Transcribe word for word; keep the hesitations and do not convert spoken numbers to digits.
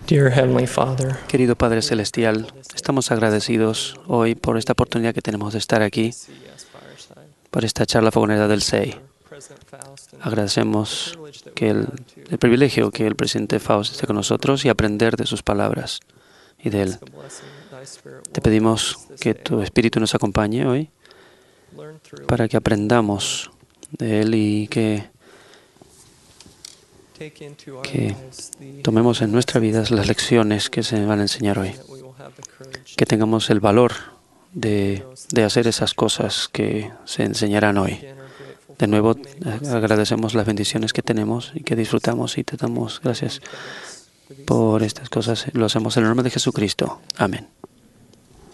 Dear Heavenly Father, Querido Padre Celestial, estamos agradecidos hoy por esta oportunidad que tenemos de estar aquí, por esta charla fogonera del S E I. Agradecemos que el, el privilegio que el presidente Faust esté con nosotros y aprender de sus palabras y de él. Te pedimos que tu Espíritu nos acompañe hoy para que aprendamos de él y que, que tomemos en nuestra vida las lecciones que se van a enseñar hoy. Que tengamos el valor de, de hacer esas cosas que se enseñarán hoy. De nuevo, agradecemos las bendiciones que tenemos y que disfrutamos y te damos gracias por estas cosas. Lo hacemos en el nombre de Jesucristo. Amén.